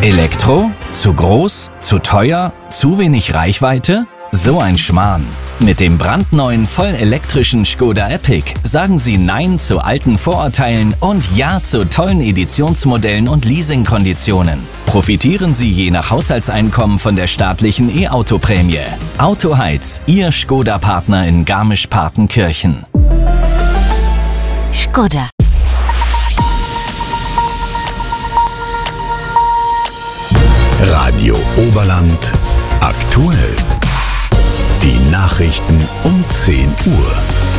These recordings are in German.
Elektro? Zu groß? Zu teuer? Zu wenig Reichweite? So ein Schmarrn. Mit dem brandneuen vollelektrischen Škoda Epiq sagen Sie Nein zu alten Vorurteilen und Ja zu tollen Editionsmodellen und Leasingkonditionen. Profitieren Sie je nach Haushaltseinkommen von der staatlichen E-Auto-Prämie. Autoheiz, Ihr Škoda-Partner in Garmisch-Partenkirchen. Škoda. Radio Oberland aktuell. Die Nachrichten um 10 Uhr.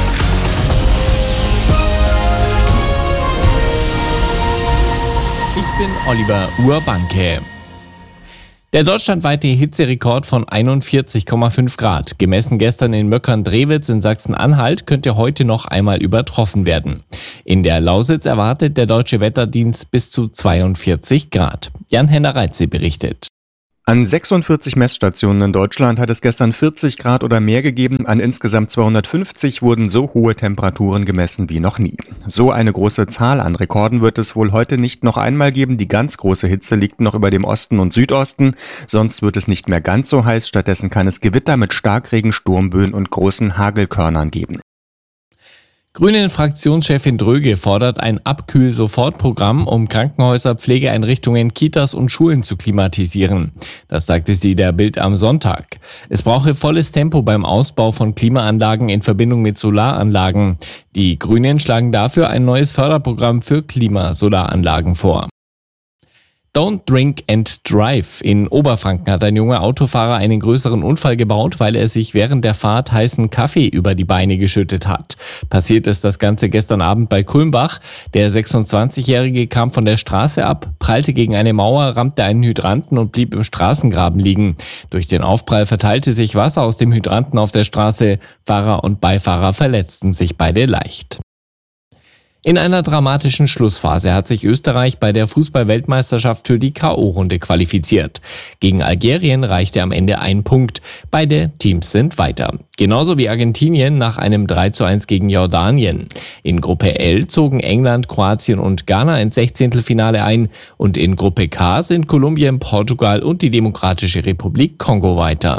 Ich bin Oliver Urbanke. Der deutschlandweite Hitzerekord von 41,5 Grad, gemessen gestern in Möckern-Drewitz in Sachsen-Anhalt, könnte heute noch einmal übertroffen werden. In der Lausitz erwartet der Deutsche Wetterdienst bis zu 42 Grad. Jan-Henner Reitze berichtet. An 46 Messstationen in Deutschland hat es gestern 40 Grad oder mehr gegeben. An insgesamt 250 wurden so hohe Temperaturen gemessen wie noch nie. So eine große Zahl an Rekorden wird es wohl heute nicht noch einmal geben. Die ganz große Hitze liegt noch über dem Osten und Südosten. Sonst wird es nicht mehr ganz so heiß. Stattdessen kann es Gewitter mit Starkregen, Sturmböen und großen Hagelkörnern geben. Grünen-Fraktionschefin Dröge fordert ein Abkühl-Sofort-Programm, um Krankenhäuser, Pflegeeinrichtungen, Kitas und Schulen zu klimatisieren. Das sagte sie der Bild am Sonntag. Es brauche volles Tempo beim Ausbau von Klimaanlagen in Verbindung mit Solaranlagen. Die Grünen schlagen dafür ein neues Förderprogramm für Klimasolaranlagen vor. Don't Drink and Drive. In Oberfranken hat ein junger Autofahrer einen größeren Unfall gebaut, weil er sich während der Fahrt heißen Kaffee über die Beine geschüttet hat. Passiert ist das Ganze gestern Abend bei Kulmbach. Der 26-Jährige kam von der Straße ab, prallte gegen eine Mauer, rammte einen Hydranten und blieb im Straßengraben liegen. Durch den Aufprall verteilte sich Wasser aus dem Hydranten auf der Straße. Fahrer und Beifahrer verletzten sich beide leicht. In einer dramatischen Schlussphase hat sich Österreich bei der Fußball-Weltmeisterschaft für die K.O.-Runde qualifiziert. Gegen Algerien reichte am Ende ein Punkt. Beide Teams sind weiter. Genauso wie Argentinien nach einem 3:1 gegen Jordanien. In Gruppe L zogen England, Kroatien und Ghana ins 16. ein und in Gruppe K sind Kolumbien, Portugal und die Demokratische Republik Kongo weiter.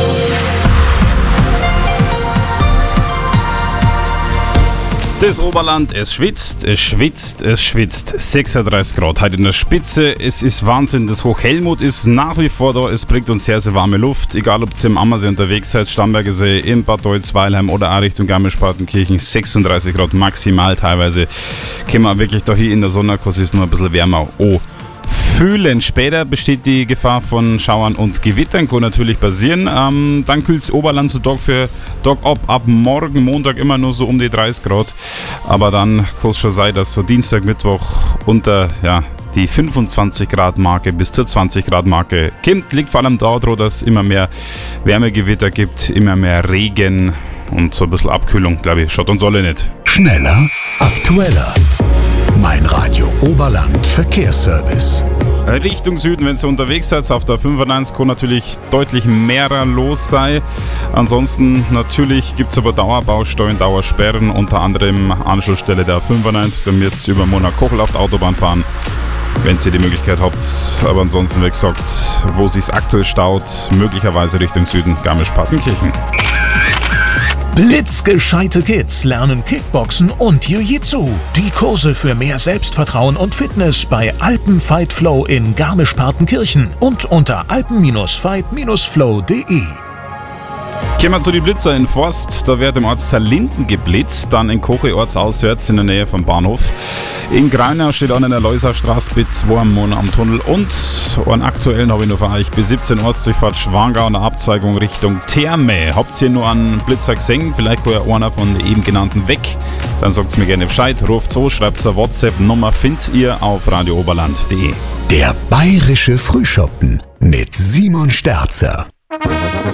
Das Oberland, es schwitzt, es schwitzt, es schwitzt. 36 Grad heute in der Spitze. Es ist Wahnsinn. Das Hoch Helmut ist nach wie vor da. Es bringt uns sehr, sehr warme Luft. Egal, ob ihr im Ammersee unterwegs seid, Starnberger See, in Bad Deutz-Weilheim oder auch Richtung Garmisch-Partenkirchen. 36 Grad maximal teilweise. Können wir wirklich da hier in der Sonne, es ist nur ein bisschen wärmer. Fühlen. Später besteht die Gefahr von Schauern und Gewittern, kann natürlich passieren. Dann kühlt das Oberland so Tag ab morgen, Montag immer nur so um die 30 Grad. Aber dann kann es schon sein, dass so Dienstag, Mittwoch unter die 25 Grad Marke bis zur 20 Grad Marke kommt. Liegt vor allem daran, dass es immer mehr Wärmegewitter gibt, immer mehr Regen und so ein bisschen Abkühlung, glaube ich, schaut uns alle nicht. Schneller, aktueller. Mein Radio Oberland Verkehrsservice. Richtung Süden, wenn ihr unterwegs seid, auf der 95 kann natürlich deutlich mehr los sein. Ansonsten natürlich gibt es aber Dauerbaustellen, Dauersperren, unter anderem Anschlussstelle der 95, wenn wir jetzt über Monach-Kochel auf der Autobahn fahren, wenn ihr die Möglichkeit habt. Aber ansonsten, wie gesagt, wo es sich aktuell staut, möglicherweise Richtung Süden, Garmisch-Partenkirchen. Blitzgescheite Kids lernen Kickboxen und Jiu-Jitsu. Die Kurse für mehr Selbstvertrauen und Fitness bei Alpen-Fight Flow in Garmisch-Partenkirchen und unter alpen-fight-flow.de. Kommen wir zu den Blitzer in Forst. Da wird im Ortsteil Linden geblitzt, dann in Koche ortsauswärts in der Nähe vom Bahnhof. In Greinau steht an der Leuserstraße bis 2 am Tunnel und einen aktuellen habe ich noch für euch bis 17 Ortsdurchfahrt Schwangau und eine Abzweigung Richtung Therme. Habt ihr nur einen Blitzer gesehen? Vielleicht kann ja einer von den eben genannten weg. Dann sagt mir gerne Bescheid, ruft so, schreibt eine WhatsApp-Nummer, findet ihr auf radiooberland.de. Der bayerische Frühschoppen mit Simon Sterzer.